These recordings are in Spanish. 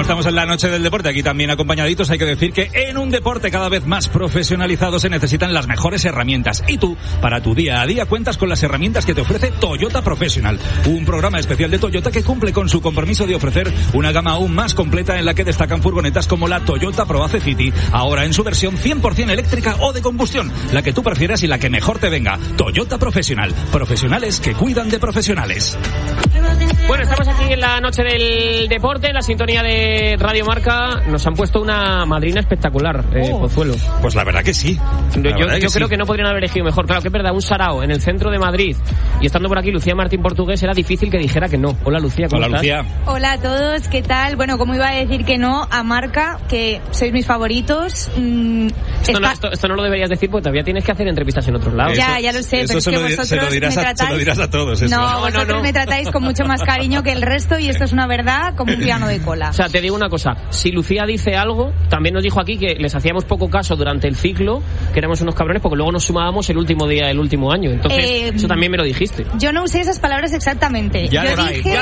estamos en la noche del deporte, aquí también acompañaditos. Hay que decir que en un deporte cada vez más profesionalizado se necesitan las mejores herramientas. Y tú, para tu día a día, cuentas con las herramientas que te ofrece Toyota Professional, un programa especial de Toyota que cumple con su compromiso de ofrecer una gama aún más completa en la que destacan furgonetas como la Toyota Proace City, ahora en su versión 100% eléctrica o de combustión, la que tú prefieras y la que mejor te venga. Toyota Professional, profesionales que cuidan de profesionales. Bueno, estamos aquí en la noche del deporte, en la sintonía de Radio Marca. Nos han puesto una madrina espectacular, Pozuelo. Pues la verdad que sí. Yo creo que no podrían haber elegido mejor. Claro que es verdad, un sarao en el centro de Madrid. Y estando por aquí Lucía Martín Portugués, era difícil que dijera que no. Hola, Lucía, ¿cómo estás? Lucía. Hola a todos, ¿qué tal? Bueno, ¿cómo iba a decir que no a Marca, que sois mis favoritos? Esto no lo deberías decir porque todavía tienes que hacer entrevistas en otros lados. Ya lo sé, pero es que vosotros se lo dirás a todos. Eso. No, vosotros me tratáis con mucho más cariño que el resto y esto es una verdad como un piano de cola. O sea, te digo una cosa, si Lucía dice algo, también nos dijo aquí que les hacíamos poco caso durante el ciclo, que éramos unos cabrones porque luego nos sumábamos el último día del último año. Entonces, eso también me lo dijiste. Yo no usé esas palabras exactamente. Ya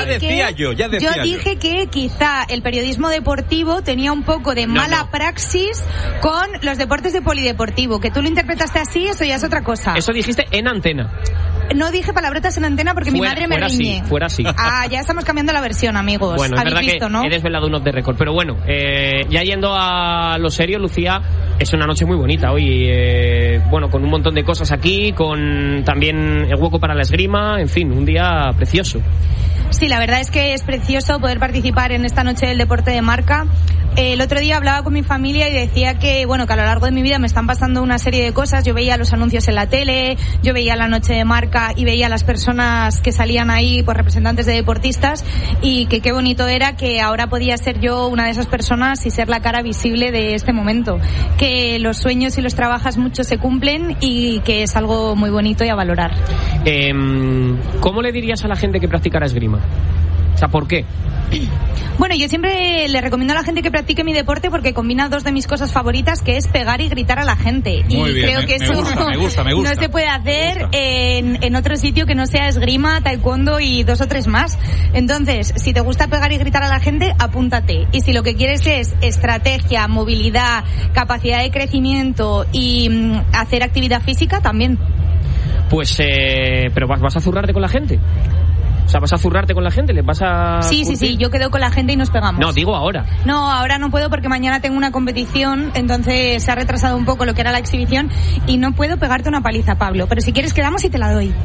dije que quizá el periodismo deportivo tenía un poco de mala praxis con los deportes de polideportivo. Que tú lo interpretaste así, eso ya es otra cosa. Eso dijiste en antena. No dije palabrotas en antena porque mi madre me riñe. Fuera así. Ya estamos cambiando la versión, amigos. Bueno, es verdad visto, que ¿no? he desvelado un off the record. Pero bueno, ya yendo a lo serio, Lucía, es una noche muy bonita hoy. Bueno, con un montón de cosas aquí, con también el hueco para la esgrima, en fin, un día precioso. Sí, la verdad es que es precioso poder participar en esta noche del deporte de Marca. El otro día hablaba con mi familia y decía que, bueno, que a lo largo de mi vida me están pasando una serie de cosas. Yo veía los anuncios en la tele, yo veía la noche de Marca y veía las personas que salían ahí, pues representantes de deportistas, y que qué bonito era que ahora podía ser yo una de esas personas y ser la cara visible de este momento. Que los sueños, si los trabajas mucho, se cumplen y que es algo muy bonito y a valorar. ¿Cómo le dirías a la gente que practicara esgrima? O sea, ¿por qué? Bueno, yo siempre le recomiendo a la gente que practique mi deporte porque combina dos de mis cosas favoritas, que es pegar y gritar a la gente. Muy y bien, creo que eso me gusta. No se puede hacer en otro sitio que no sea esgrima, taekwondo y 2 o 3 más. Entonces, si te gusta pegar y gritar a la gente, apúntate. Y si lo que quieres es estrategia, movilidad, capacidad de crecimiento y hacer actividad física, también. Pues, pero vas a zurrarte con la gente. O sea, ¿vas a zurrarte con la gente? ¿Les vas a...? Sí, yo quedo con la gente y nos pegamos. No, digo ahora. No, ahora no puedo porque mañana tengo una competición, entonces se ha retrasado un poco lo que era la exhibición y no puedo pegarte una paliza, Pablo. Pero si quieres quedamos y te la doy.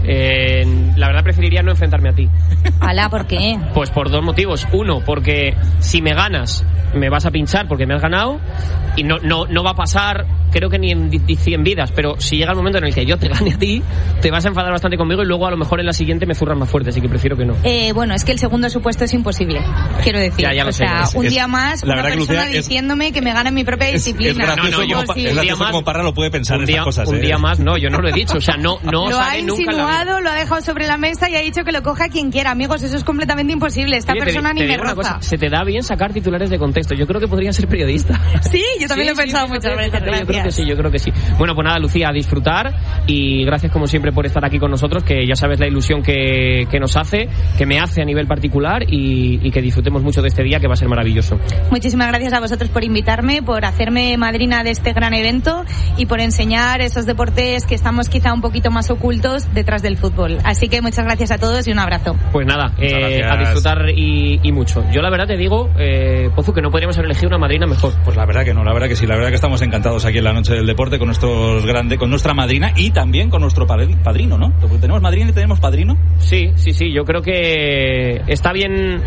La verdad preferiría no enfrentarme a ti. Alá, ¿por qué? Pues por 2 motivos. Uno, porque si me ganas, me vas a pinchar porque me has ganado y no va a pasar, creo que ni en 100 vidas, pero si llega el momento en el que yo te gane a ti, te vas a enfadar bastante conmigo y luego a lo mejor en la siguiente me zurras más fuerte, así que prefiero que no. Bueno, es que el segundo supuesto es imposible, quiero decir. Ya lo sé, un día más, una persona diciéndome que me gane en mi propia disciplina. Es gracioso como Parra lo puede pensar en estas cosas. Un día más, no, yo no lo he dicho, o sea, no lo ha insinuado, lo ha dejado sobre la mesa y ha dicho que lo coja quien quiera. Amigos, eso es completamente imposible. Esta persona ni me roza. Se te da bien sacar titulares de contexto. Yo creo que podría ser periodista. Sí, yo también lo he pensado muchas veces. Yo creo que sí. Bueno, pues nada, Lucía, a disfrutar y gracias como siempre por estar aquí con nosotros, que ya sabes la ilusión que nos hace, que me hace a nivel particular y que disfrutemos mucho de este día que va a ser maravilloso. Muchísimas gracias a vosotros por invitarme, por hacerme madrina de este gran evento y por enseñar esos deportes que estamos quizá un poquito más ocultos detrás del fútbol. Así que muchas gracias a todos y un abrazo. Pues nada, a disfrutar y mucho. Yo la verdad te digo, Pozu, que no podríamos haber elegido una madrina mejor. Pues la verdad que no, la verdad que sí, la verdad que estamos encantados aquí en la noche del deporte con con nuestra madrina y también con nuestro padrino, ¿no? ¿Tenemos madrina y tenemos padrino? Sí, yo creo que está bien,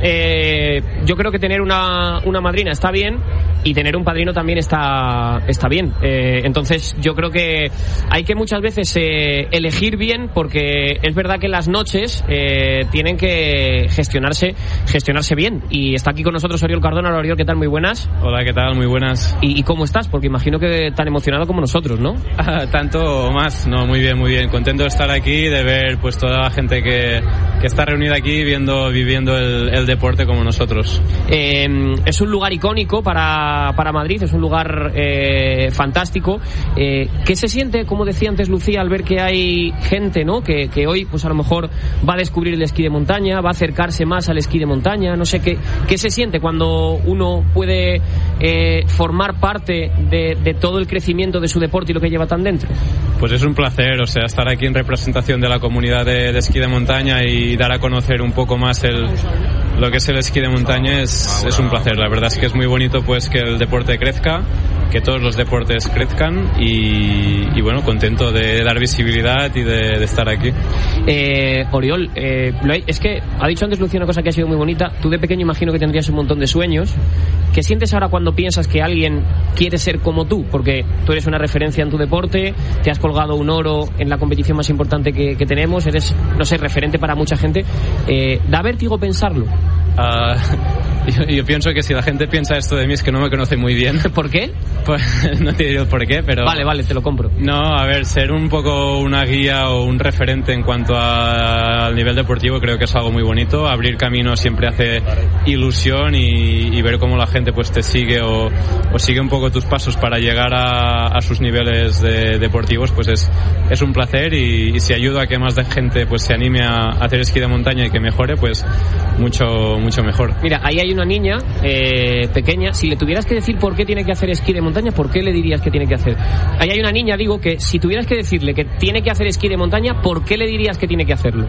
yo creo que tener una madrina está bien y tener un padrino también está bien. Entonces yo creo que hay que muchas veces elegir bien, porque es verdad que las noches tienen que gestionarse bien, y está aquí con nosotros Oriol Cardona. Hola, Oriol, ¿qué tal? Muy buenas. Hola, ¿qué tal? Muy buenas. ¿Y cómo estás? Porque imagino que tan emocionado como nosotros, ¿no? Tanto o más. No, muy bien, muy bien. Contento de estar aquí, de ver pues toda la gente que está reunida reunida aquí viviendo el deporte como nosotros. Es un lugar icónico para Madrid, es un lugar fantástico. ¿Qué se siente, como decía antes Lucía, al ver que hay gente, ¿no?, que hoy pues a lo mejor va a descubrir el esquí de montaña, va a acercarse más al esquí de montaña? No sé, ¿qué se siente cuando uno puede formar parte de todo el crecimiento de su deporte y lo que lleva tan dentro? Pues es un placer, o sea, estar aquí en representación de la comunidad de esquí de montaña y dar a conocer un poco más lo que es el esquí de montaña es un placer. La verdad es que es muy bonito pues que el deporte crezca, que todos los deportes crezcan y bueno, contento de dar visibilidad y de estar aquí. Oriol, es que ha dicho antes Lucía una cosa que ha sido muy bonita. Tú de pequeño imagino que tendrías un montón de sueños. ¿Qué sientes ahora cuando piensas que alguien quiere ser como tú? Porque tú eres una referencia en tu deporte, te has colgado un oro en la competición más importante que tenemos, eres, no sé, referente para mucha gente. ¿Da vértigo pensarlo? Yo pienso que si la gente piensa esto de mí es que no me conoce muy bien. ¿Por qué? Pues no te digo por qué, pero... Vale, te lo compro. No, a ver, ser un poco una guía o un referente en cuanto al nivel deportivo creo que es algo muy bonito. Abrir camino siempre hace ilusión y ver cómo la gente pues te sigue o sigue un poco tus pasos para llegar a sus niveles deportivos, pues es un placer y si ayudo a que más gente pues se anime a hacer esquí de montaña y que mejore, pues mucho mejor. Mira, ahí hay una niña pequeña. Si le tuvieras que decir por qué tiene que hacer esquí de montaña, ¿por qué le dirías que tiene que hacer? Ahí hay una niña, digo, que si tuvieras que decirle que tiene que hacer esquí de montaña, ¿por qué le dirías que tiene que hacerlo?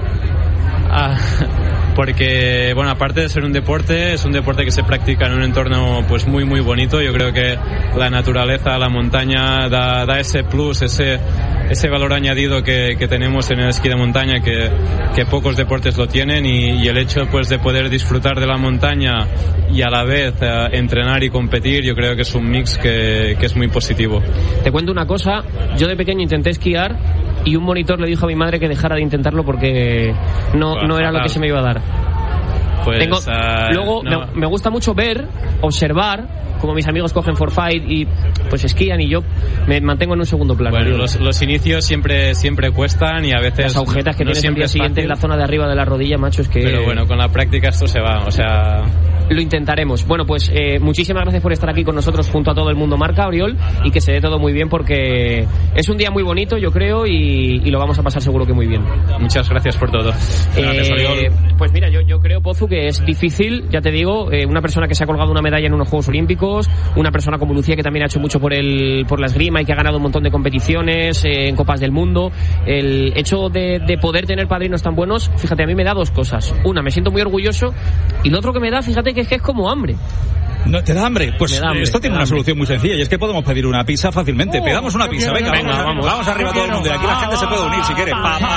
Porque, bueno, aparte de ser un deporte, es un deporte que se practica en un entorno pues muy bonito. Yo creo que la naturaleza, la montaña da ese plus, ese valor añadido que tenemos en el esquí de montaña que pocos deportes lo tienen y el hecho pues de poder disfrutar de la montaña y a la vez entrenar y competir, yo creo que es un mix que es muy positivo. Te cuento una cosa, yo de pequeño intenté esquiar y un monitor le dijo a mi madre que dejara de intentarlo porque no era lo que se me iba a dar. Pues, luego no. Me gusta mucho observar como mis amigos cogen forfait y pues esquían y yo me mantengo en un segundo plano. Bueno, los inicios siempre cuestan y a veces las agujetas que no tienes el día siguiente en la zona de arriba de la rodilla, macho, es que... Pero bueno, con la práctica esto se va, o sea... Lo intentaremos. Bueno, pues muchísimas gracias por estar aquí con nosotros junto a todo el mundo marca, Oriol, y que se dé todo muy bien porque es un día muy bonito, yo creo, y lo vamos a pasar seguro que muy bien. Muchas gracias por todo. Gracias, Oriol. Pues mira, yo creo, Pozu, que es difícil, ya te digo, una persona que se ha colgado una medalla en unos Juegos Olímpicos, una persona como Lucía que también ha hecho mucho por la esgrima y que ha ganado un montón de competiciones en Copas del Mundo. El hecho de poder tener padrinos tan buenos, fíjate, a mí me da dos cosas. Una, me siento muy orgulloso, y lo otro que me da, fíjate que es como hambre. ¿No te da hambre? Pues esto tiene una solución muy sencilla y es que podemos pedir una pizza fácilmente. Pedamos una pizza, venga, vamos arriba todo el mundo. Y aquí la gente se puede unir si quiere.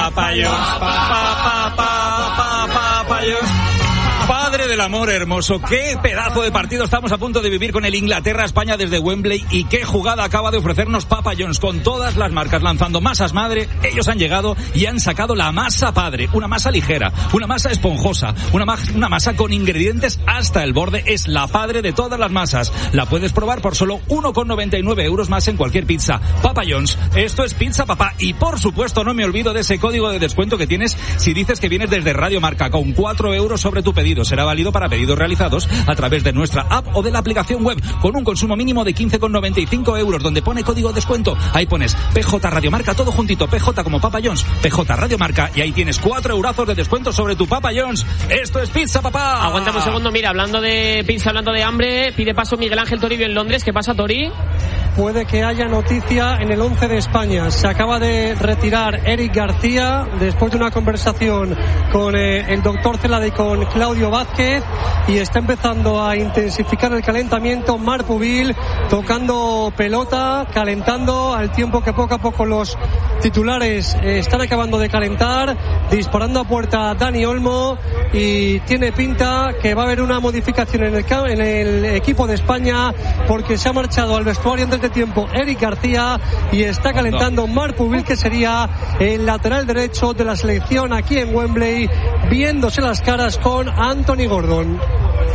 Padre del amor hermoso, qué pedazo de partido estamos a punto de vivir con el Inglaterra-España desde Wembley y qué jugada acaba de ofrecernos Papa John's con todas las marcas lanzando masas madre. Ellos han llegado y han sacado la masa padre, una masa ligera, una masa esponjosa, una masa con ingredientes hasta el borde. Es la padre de todas las masas. La puedes probar por solo 1,99 euros más en cualquier pizza. Papa John's, esto es Pizza Papá y por supuesto no me olvido de ese código de descuento que tienes si dices que vienes desde Radio Marca con 4 euros sobre tu pedido. Será válido para pedidos realizados a través de nuestra app o de la aplicación web con un consumo mínimo de 15,95 euros donde pone código de descuento. Ahí pones PJ Radio Marca, todo juntito, PJ como Papa John's, PJ Radio Marca y ahí tienes 4 eurazos de descuento sobre tu Papa John's. Esto es Pizza Papá. Aguántame un segundo, mira, hablando de pizza, hablando de hambre, pide paso Miguel Ángel Toribio en Londres. ¿Qué pasa, Tori? Puede que haya noticia en el 11 de España. Se acaba de retirar Eric García después de una conversación con el doctor Celada y con Claudio Vázquez y está empezando a intensificar el calentamiento. Marc Pubil tocando pelota, calentando al tiempo que poco a poco los titulares están acabando de calentar, disparando a puerta Dani Olmo y tiene pinta que va a haber una modificación en el equipo de España porque se ha marchado al vestuario antes de tiempo Eric García y está calentando Marc Pubil, que sería el lateral derecho de la selección aquí en Wembley, viéndose las caras con Anthony Gordon.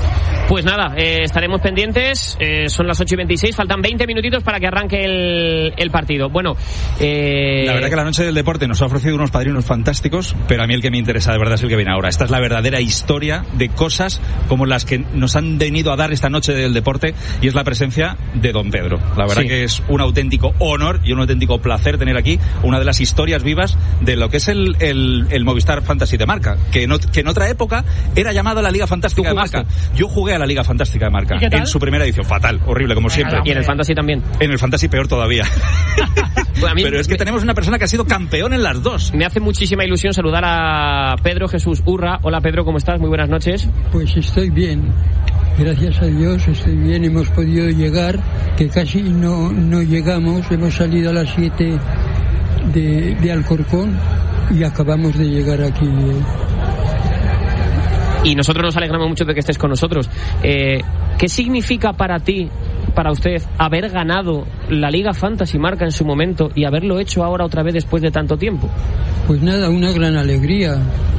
Pues nada, estaremos pendientes. Son las 8:26, faltan 20 minutitos para que arranque el partido. Bueno, la verdad que la noche del deporte nos ha ofrecido unos padrinos fantásticos, pero a mí el que me interesa de verdad es el que viene ahora. Esta es la verdadera historia de cosas como las que nos han venido a dar esta noche del deporte, y es la presencia de don Pedro. La verdad que es un auténtico honor y un auténtico placer tener aquí una de las historias vivas de lo que es el Movistar Fantasy de Marca, que en otra época era llamado la Liga Fantástica de Marca. Yo jugué a la Liga Fantástica de Marca en su primera edición, fatal, horrible como siempre. ¿Y en el Fantasy también? En el Fantasy peor todavía. Pues pero es que tenemos una persona que ha sido campeón en las dos. Me hace muchísima ilusión saludar a Pedro Jesús Urra. Hola Pedro, ¿cómo estás? Muy buenas noches. Pues estoy bien, gracias a Dios estoy bien, hemos podido llegar, que casi no llegamos, hemos salido a las 7 de Alcorcón y acabamos de llegar aquí. Y nosotros nos alegramos mucho de que estés con nosotros. ¿Qué significa para ti, para usted, haber ganado la Liga Fantasy Marca en su momento y haberlo hecho ahora otra vez después de tanto tiempo? Pues nada, una gran alegría.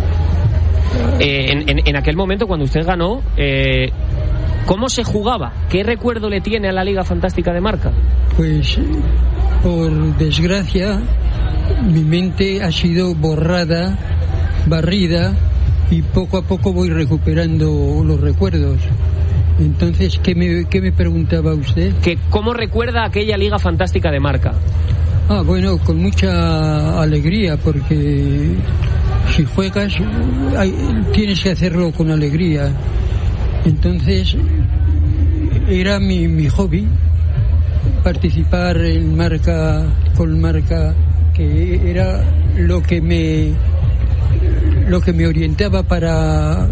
En aquel momento, cuando usted ganó, ¿cómo se jugaba? ¿Qué recuerdo le tiene a la Liga Fantástica de Marca? Pues, por desgracia, mi mente ha sido borrada, barrida, y poco a poco voy recuperando los recuerdos. Entonces, ¿qué me preguntaba usted? ¿Cómo recuerda aquella Liga Fantástica de Marca? Bueno, con mucha alegría, porque si juegas tienes que hacerlo con alegría. Entonces, era mi hobby, participar en Marca, con Marca, que era lo que me orientaba para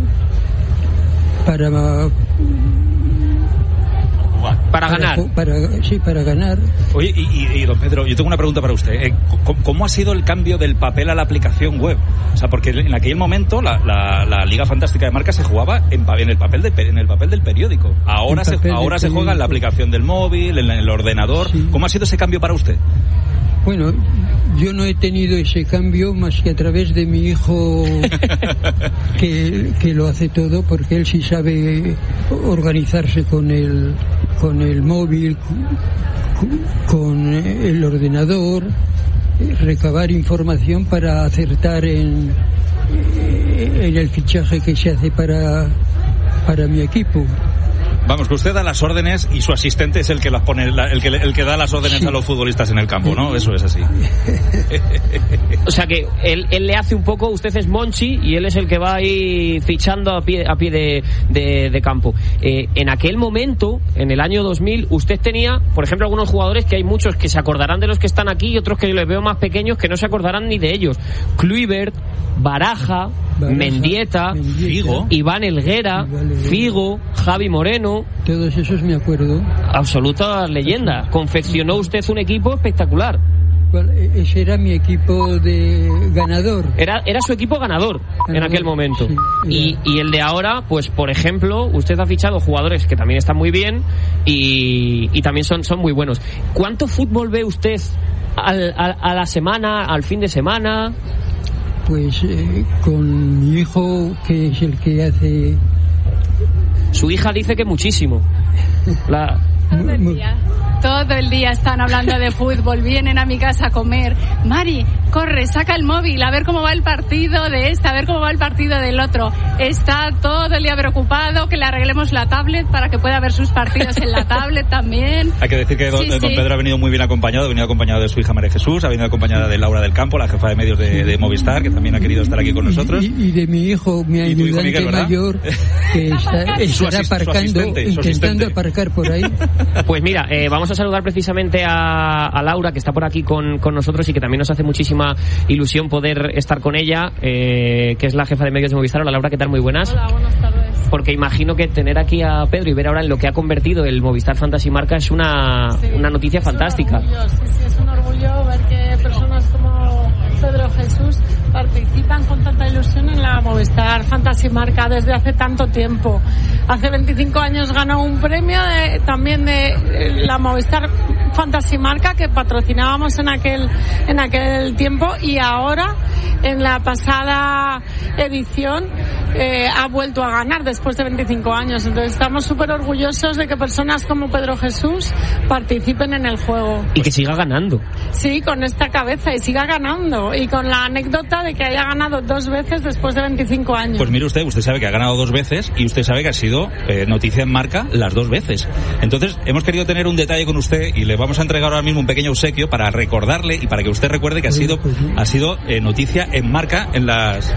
ganar. Para ganar. Oye, y don Pedro, yo tengo una pregunta para usted. ¿Cómo ha sido el cambio del papel a la aplicación web? O sea, porque en aquel momento la Liga Fantástica de Marca se jugaba en el papel del periódico. Ahora se juega en la aplicación del móvil, en el ordenador. Sí. ¿Cómo ha sido ese cambio para usted? Bueno, yo no he tenido ese cambio más que a través de mi hijo que lo hace todo, porque él sí sabe organizarse con el móvil, con el ordenador, recabar información para acertar en el fichaje que se hace para mi equipo. Vamos, que usted da las órdenes y su asistente es el que las pone, el que da las órdenes a los futbolistas en el campo, ¿no? Eso es así. O sea que él le hace un poco, usted es Monchi y él es el que va ahí fichando a pie de campo. En aquel momento, en el año 2000, usted tenía, por ejemplo, algunos jugadores que hay muchos que se acordarán de los que están aquí y otros que les veo más pequeños que no se acordarán ni de ellos. Kluivert, Baraja, Mendieta, Figo, Iván Elguera, Figo, Javi Moreno. Todos esos me acuerdo. Absoluta leyenda. Confeccionó usted un equipo espectacular. Ese era mi equipo de ganador. Era su equipo ganador en aquel momento. Sí, y el de ahora, pues por ejemplo, usted ha fichado jugadores que también están muy bien y también son muy buenos. ¿Cuánto fútbol ve usted a la semana, al fin de semana? Pues con mi hijo, que es el que hace... Su hija dice que muchísimo. Todo el día están hablando de fútbol, vienen a mi casa a comer. Mari, corre, saca el móvil, a ver cómo va el partido de este, a ver cómo va el partido del otro. Está todo el día preocupado que le arreglemos la tablet para que pueda ver sus partidos en la tablet también. Hay que decir que don Pedro ha venido muy bien acompañado, ha venido acompañado de su hija María Jesús, ha venido acompañada de Laura del Campo, la jefa de medios de Movistar, que también ha querido estar aquí con nosotros. Y de mi hijo, mi ayudante Miguel, mayor, que estará aparcando, intentando aparcar por ahí. Pues mira, vamos a saludar precisamente a Laura, que está por aquí con nosotros y que también nos hace muchísima ilusión poder estar con ella, que es la jefa de medios de Movistar. Hola Laura, ¿qué tal? Muy buenas. Hola, buenas tardes. Porque imagino que tener aquí a Pedro y ver ahora en lo que ha convertido el Movistar Fantasy Marca es una noticia fantástica. Es un orgullo ver que personas como Pedro Jesús participan con tanta ilusión en la Movistar Fantasy Marca desde hace tanto tiempo. Hace 25 años ganó un premio también de la Movistar Fantasy Marca que patrocinábamos en aquel tiempo, y ahora en la pasada edición ha vuelto a ganar después de 25 años. Entonces estamos súper orgullosos de que personas como Pedro Jesús participen en el juego. Y que siga ganando. Sí, con esta cabeza, y siga ganando. Y con la anécdota de que haya ganado 2 veces después de 25 años. Pues mire usted sabe que ha ganado 2 veces y usted sabe que ha sido noticia en Marca las 2 veces. Entonces hemos querido tener un detalle con usted y le vamos a entregar ahora mismo un pequeño obsequio para recordarle y para que usted recuerde que ha sido noticia en Marca en las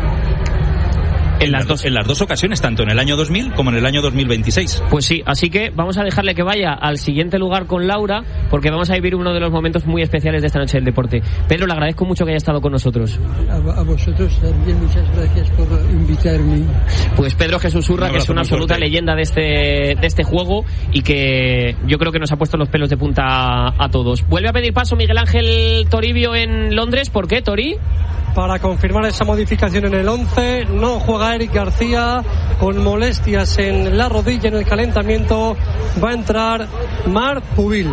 dos ocasiones, tanto en el año 2000 como en el año 2026. Pues sí, así que vamos a dejarle que vaya al siguiente lugar con Laura, porque vamos a vivir uno de los momentos muy especiales de esta noche del deporte. Pedro, le agradezco mucho que haya estado con nosotros. A vosotros también, muchas gracias por invitarme. Pues Pedro Jesús Urra, que es una absoluta leyenda de este juego y que yo creo que nos ha puesto los pelos de punta a todos. Vuelve a pedir paso Miguel Ángel Toribio en Londres. ¿Por qué, Tori? Para confirmar esa modificación en el 11, no juega Eric García con molestias en la rodilla en el calentamiento. Va a entrar Marc Pubil.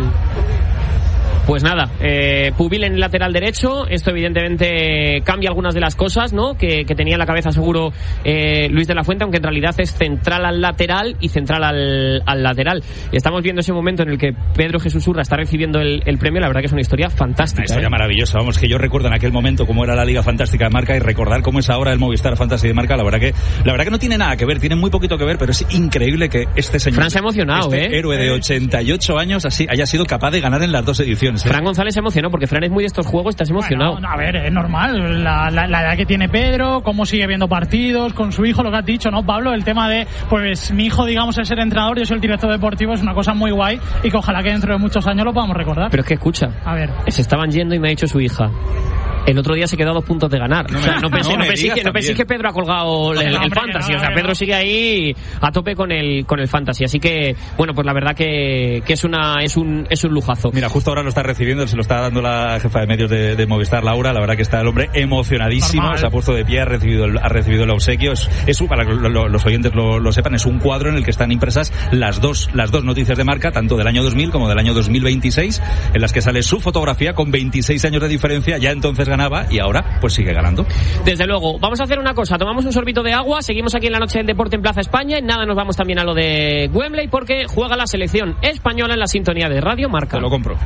Pues nada, Pubil en el lateral derecho. Esto evidentemente cambia algunas de las cosas, ¿no?, que tenía en la cabeza seguro Luis de la Fuente, aunque en realidad es central al lateral y central al lateral. Y estamos viendo ese momento en el que Pedro Jesús Urra está recibiendo el premio. La verdad que es una historia fantástica. Una historia maravillosa. Vamos, que yo recuerdo en aquel momento cómo era la Liga Fantástica de Marca y recordar cómo es ahora el Movistar Fantasy de Marca. La verdad que no tiene nada que ver, tiene muy poquito que ver, pero es increíble que este señor, Fran se ha emocionado, héroe de 88 años, así haya sido capaz de ganar en las 2 ediciones. Fran González se emocionó porque Fran es muy de estos juegos, estás emocionado. Bueno, a ver, es normal, la edad que tiene Pedro, cómo sigue viendo partidos con su hijo, lo que has dicho, ¿no, Pablo? El tema de, pues mi hijo, digamos, es el entrenador, yo soy el director deportivo, es una cosa muy guay y que ojalá que dentro de muchos años lo podamos recordar. Pero es que escucha, a ver, se estaban yendo y me ha dicho su hija: el otro día se quedó a 2 puntos de ganar. No penséis que Pedro ha colgado el fantasy. O sea, Pedro sigue ahí a tope con el fantasy. Así que, bueno, pues la verdad que es un lujazo. Mira, justo ahora lo está recibiendo, se lo está dando la jefa de medios de Movistar, Laura. La verdad que está el hombre emocionadísimo. Normal. Se ha puesto de pie, ha recibido el obsequio. Para que los oyentes lo sepan, es un cuadro en el que están impresas las dos noticias de Marca, tanto del año 2000 como del año 2026, en las que sale su fotografía con 26 años de diferencia. Ya entonces ganaba y ahora pues sigue ganando. Desde luego. Vamos a hacer una cosa, tomamos un sorbito de agua, seguimos aquí en la noche del deporte en Plaza España y nada, nos vamos también a lo de Wembley porque juega la selección española en la sintonía de Radio Marca. Te lo compro.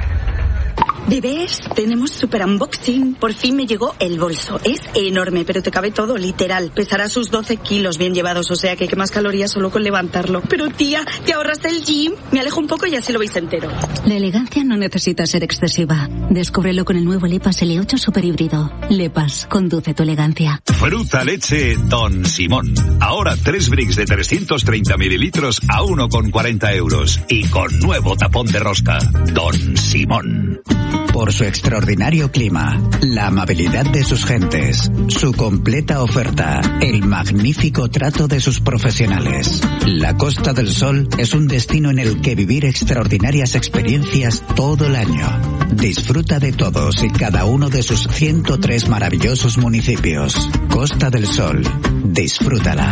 Bebés, tenemos super unboxing. Por fin me llegó el bolso. Es enorme, pero te cabe todo, literal. Pesará sus 12 kilos bien llevados, o sea que quemas calorías solo con levantarlo. Pero tía, ¿te ahorras el gym? Me alejo un poco y así lo veis entero. La elegancia no necesita ser excesiva. Descúbrelo con el nuevo Lepas L8 Super Híbrido. Lepas, conduce tu elegancia. Fruta leche Don Simón. Ahora 3 bricks de 330 mililitros a 1,40 euros. Y con nuevo tapón de rosca. Don Simón. Por su extraordinario clima, la amabilidad de sus gentes, su completa oferta, el magnífico trato de sus profesionales. La Costa del Sol es un destino en el que vivir extraordinarias experiencias todo el año. Disfruta de todos y cada uno de sus 103 maravillosos municipios. Costa del Sol, disfrútala.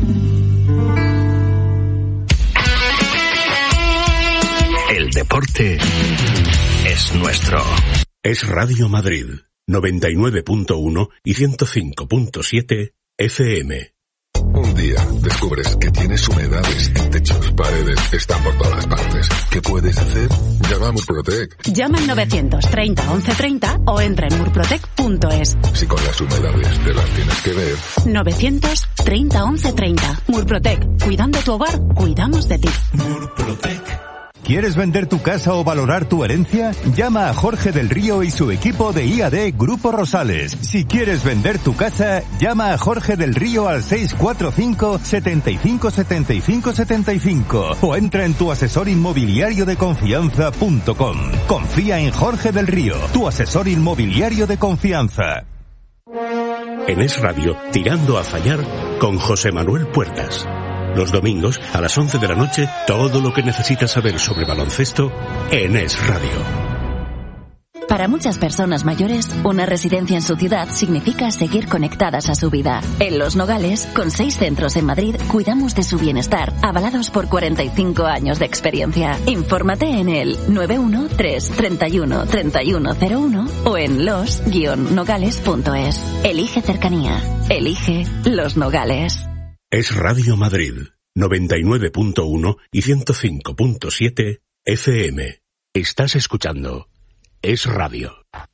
El deporte es nuestro. Es Radio Madrid, 99.1 y 105.7 FM. Un día descubres que tienes humedades en techos, paredes, están por todas partes. ¿Qué puedes hacer? Llama a Murprotec. Llama al 930 1130 o entra en murprotec.es. Si con las humedades te las tienes que ver. 930 1130. Murprotec. Cuidando tu hogar, cuidamos de ti. Murprotec. ¿Quieres vender tu casa o valorar tu herencia? Llama a Jorge del Río y su equipo de IAD Grupo Rosales. Si quieres vender tu casa, llama a Jorge del Río al 645 75 75 75 o entra en tuasesorinmobiliariodeconfianza.com. Confía en Jorge del Río, tu asesor inmobiliario de confianza. En Es Radio, Tirando a Fallar, con José Manuel Puertas. Los domingos, a las 11 de la noche, todo lo que necesitas saber sobre baloncesto en Es Radio. Para muchas personas mayores, una residencia en su ciudad significa seguir conectadas a su vida. En Los Nogales, con 6 centros en Madrid, cuidamos de su bienestar, avalados por 45 años de experiencia. Infórmate en el 913 31 3101 o en los-nogales.es. Elige cercanía. Elige Los Nogales. Es Radio Madrid, 99.1 y 105.7 FM. Estás escuchando Es Radio.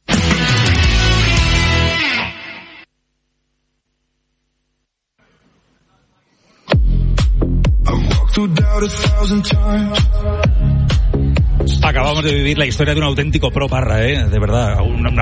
Acabamos de vivir la historia de un auténtico pro, Parra, de verdad,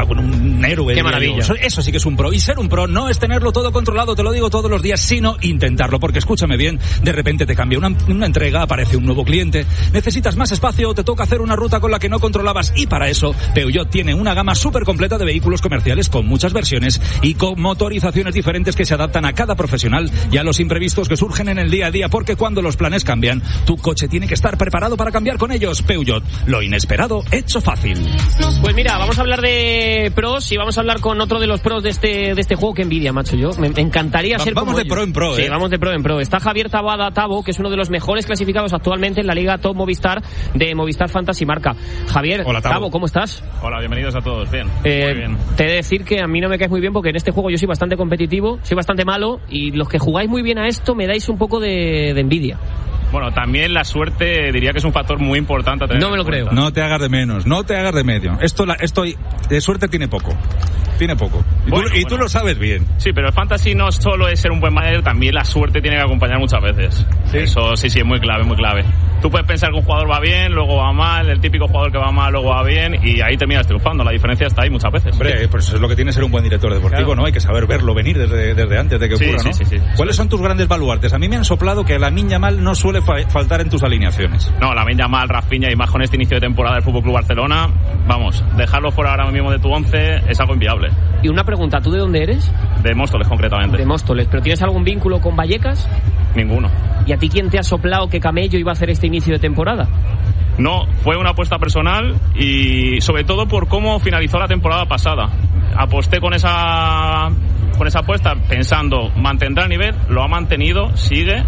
un héroe. Qué maravilla. Eso sí que es un pro. Y ser un pro no es tenerlo todo controlado, te lo digo todos los días, sino intentarlo. Porque escúchame bien, de repente te cambia una entrega, aparece un nuevo cliente, necesitas más espacio, te toca hacer una ruta con la que no controlabas. Y para eso, Peugeot tiene una gama súper completa de vehículos comerciales con muchas versiones y con motorizaciones diferentes que se adaptan a cada profesional y a los imprevistos que surgen en el día a día. Porque cuando los planes cambian, tu coche tiene que estar preparado para cambiar con ellos. Peugeot, lo inesperado hecho fácil. Pues mira, vamos a hablar de pros y vamos a hablar con otro de los pros de este juego. Que envidia, macho. Yo me encantaría ser vamos como de ellos. pro en pro, Sí, vamos de pro en pro. Está Javier Taboada Tabo, que es uno de los mejores clasificados actualmente en la Liga Top Movistar de Movistar Fantasy Marca. Javier, hola, Tabo, ¿cómo estás? Hola, bienvenidos a todos. Bien, muy bien. Te he de decir que a mí no me caes muy bien porque en este juego yo soy bastante competitivo, soy bastante malo y los que jugáis muy bien a esto me dais un poco de envidia. Bueno, también la suerte diría que es un factor muy importante a tener. No me lo creo. No te hagas de menos, no te hagas de medio. Esto de suerte tiene poco. Tiene poco. Y tú lo sabes bien. Sí, pero el fantasy no solo es ser un buen manager, también la suerte tiene que acompañar muchas veces. ¿Sí? Eso sí, es muy clave, muy clave. Tú puedes pensar que un jugador va bien, luego va mal, el típico jugador que va mal, luego va bien, y ahí terminas triunfando. La diferencia está ahí muchas veces. Hombre, pues eso es lo que tiene ser un buen director deportivo, claro. ¿No? Hay que saber verlo venir desde antes de que ocurra, ¿no? Sí. ¿Cuáles son tus grandes baluartes? A mí me han soplado que Lamine Yamal no suele faltar en tus alineaciones. No, Lamine Yamal, Rafinha y más con este inicio de temporada del FC Barcelona, vamos, dejarlo fuera ahora mismo de tu 11 es algo inviable. Y una pregunta, ¿tú de dónde eres? De Móstoles, concretamente. De Móstoles, ¿pero tienes algún vínculo con Vallecas? Ninguno. ¿Y a ti quién te ha soplado que Camello iba a hacer este inicio de temporada? No, fue una apuesta personal y sobre todo por cómo finalizó la temporada pasada. Aposté con esa apuesta pensando, mantendrá el nivel, lo ha mantenido, sigue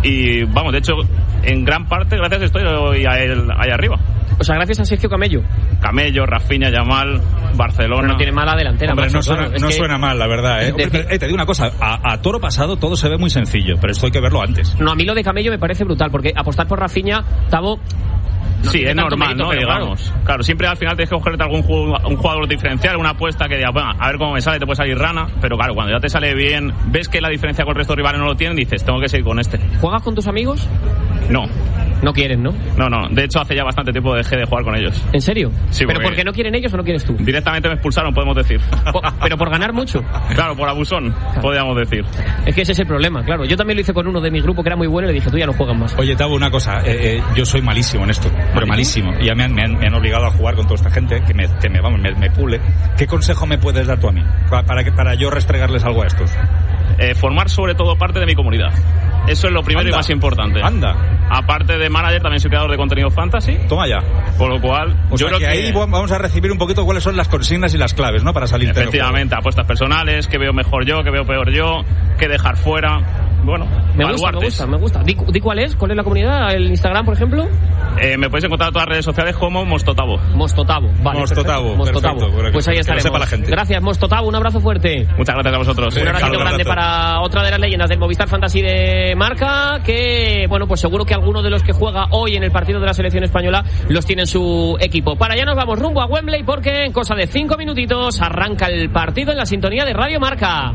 y vamos, de hecho, en gran parte gracias estoy a él ahí arriba. O sea, gracias a Sergio Camello. Camello, Rafinha, Yamal, Barcelona. Pero no tiene mala delantera. Hombre, macho, no suena mal, la verdad. Hombre, te digo una cosa, a toro pasado todo se ve muy sencillo, pero esto hay que verlo antes. No, a mí lo de Camello me parece brutal, porque apostar por Rafinha, Tabo... No, sí, es normal, mérito, ¿no? Digamos. Claro, siempre al final tienes que cogerte un jugador diferencial, una apuesta que diga, bueno, a ver cómo me sale, te puede salir rana, pero claro, cuando ya te sale bien, ves que la diferencia con el resto de rivales no lo tienen, dices, tengo que seguir con este. ¿Juegas con tus amigos? No. No quieren, ¿no? No. De hecho, hace ya bastante tiempo dejé de jugar con ellos. ¿En serio? Sí. ¿Pero porque no quieren ellos o no quieres tú? Directamente me expulsaron, podemos decir. ¿Pero por ganar mucho? Claro, por abusón, podríamos decir. Es que ese es el problema, claro. Yo también lo hice con uno de mi grupo que era muy bueno y le dije, tú ya no juegas más. Oye, Tabo, una cosa. Yo soy malísimo en esto, pero malísimo. Y ya me han obligado a jugar con toda esta gente que me pule. ¿Qué consejo me puedes dar tú a mí para yo restregarles algo a estos? Formar sobre todo parte de mi comunidad. Eso es lo primero y más importante. Aparte de manager, también soy creador de contenido fantasy. Toma ya. Por lo cual, yo creo que ahí vamos a recibir un poquito cuáles son las consignas y las claves, ¿no? Para salir. Efectivamente, apuestas personales, qué veo mejor yo, qué veo peor yo, qué dejar fuera. Bueno, me gusta. Di cuál es la comunidad, el Instagram, por ejemplo. Me podéis encontrar en todas las redes sociales como Mostotabo. Vale. Mostotabo. Pues ahí estaremos. La gente. Gracias, Mostotabo, un abrazo fuerte. Muchas gracias a vosotros. Un abrazo grande para otra de las leyendas del Movistar Fantasy de Marca, que, bueno, pues seguro que alguno de los que juega hoy en el partido de la selección española los tiene en su equipo. Para allá nos vamos rumbo a Wembley porque en cosa de 5 minutitos arranca el partido en la sintonía de Radio Marca.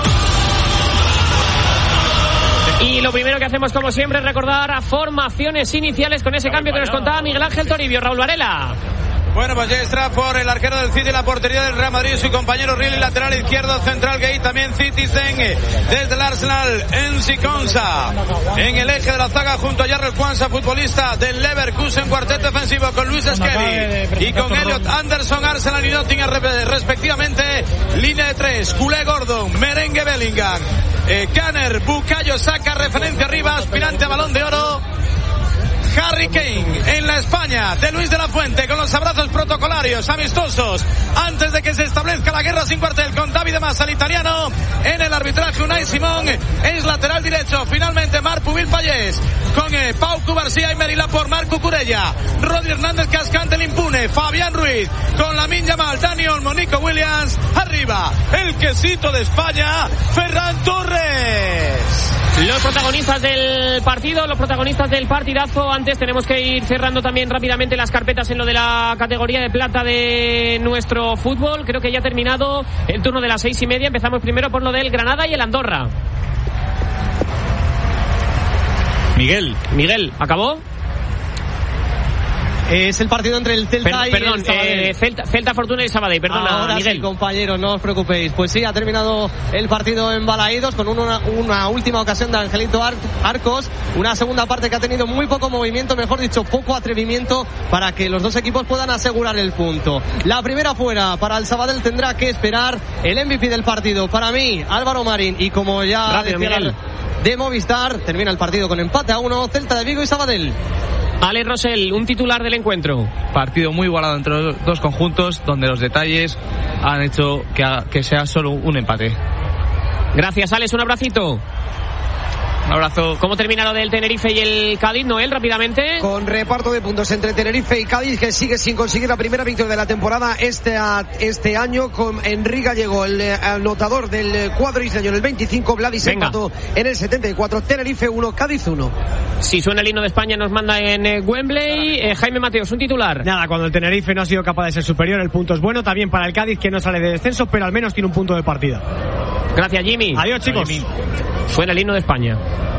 Y lo primero que hacemos, como siempre, es recordar a formaciones iniciales con ese cambio que nos contaba Miguel Ángel Toribio. Raúl Varela. Bueno, pues ya está por el arquero del City, la portería del Real Madrid, su compañero Riley, lateral izquierdo, central Gay, también Citizen, desde el Arsenal, Enzi Konsa. En el eje de la zaga, junto a Jarrell Kwanza, futbolista del Leverkusen, cuarteto defensivo con Luis Skelly y con Elliot Anderson, Arsenal y Nottingham respectivamente, línea de tres, Culé Gordon, Merengue Bellingham, Kanner, Bukayo Saka, referencia arriba, aspirante a Balón de Oro, Harry Kane en la España de Luis de la Fuente, con los abrazos protocolarios amistosos antes de que se establezca la guerra sin cuartel, con Davide Massa, el italiano. En el arbitraje, Unai Simón es lateral derecho. Finalmente Marc Pubil Pallés con Pau Cubarsí, Merila por Marco Curella, Rodri Hernández Cascante el impune, Fabián Ruiz con Lamine Yamal, Dani Olmo, Nico Williams, arriba el quesito de España, Ferran Torres. Los protagonistas del partido, los protagonistas del partidazo. Antes tenemos que ir cerrando también rápidamente las carpetas en lo de la categoría de plata de nuestro fútbol. Creo que ya ha terminado el turno de las 6:30. Empezamos primero por lo del Granada y el Andorra. Miguel, ¿acabó? Es el partido entre el Celta y el Sabadell. Celta Fortuna y Sabadell, perdona, ahora Miguel. Sí, compañeros, no os preocupéis. Pues sí, ha terminado el partido en Balaídos con una última ocasión de Angelito Arcos, una segunda parte que ha tenido muy poco movimiento, mejor dicho, poco atrevimiento para que los dos equipos puedan asegurar el punto. La primera fuera para el Sabadell, tendrá que esperar el MVP del partido. Para mí, Álvaro Marín, y como ya decía de Movistar, termina el partido con empate a 1, Celta de Vigo y Sabadell. Ale Rosell, un titular del encuentro. Partido muy igualado entre los dos conjuntos, donde los detalles han hecho que sea solo un empate. Gracias, Alex, un abracito. Un abrazo. ¿Cómo termina lo del Tenerife y el Cádiz, Noel, rápidamente? Con reparto de puntos entre Tenerife y Cádiz, que sigue sin conseguir la primera victoria de la temporada este año, con Enrique Gallego, el anotador del cuadro isleño en el 25, Vladis empató en el 74, Tenerife 1, Cádiz 1. Si suena el himno de España nos manda en Wembley. Jaime Mateos, un titular. Nada, cuando el Tenerife no ha sido capaz de ser superior, el punto es bueno, también para el Cádiz, que no sale de descenso, pero al menos tiene un punto de partida. Gracias, Jimmy. Adiós, chicos. Suena el himno de España.